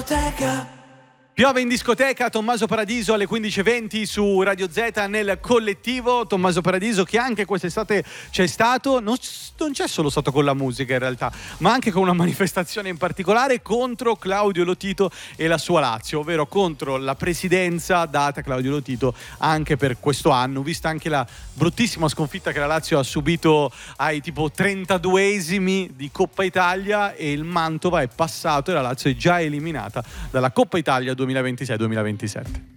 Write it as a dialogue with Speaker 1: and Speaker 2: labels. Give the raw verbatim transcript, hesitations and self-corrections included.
Speaker 1: discoteca.
Speaker 2: Piove in discoteca, Tommaso Paradiso alle quindici e venti su Radio Z nel collettivo. Tommaso Paradiso che anche quest'estate c'è stato, non, non c'è solo stato con la musica in realtà, ma anche con una manifestazione in particolare contro Claudio Lotito e la sua Lazio, ovvero contro la presidenza data a Claudio Lotito anche per questo anno, vista anche la bruttissima sconfitta che la Lazio ha subito ai tipo trentaduesimi di Coppa Italia, e il Mantova è passato e la Lazio è già eliminata dalla Coppa Italia duemilaventisei duemilaventisette.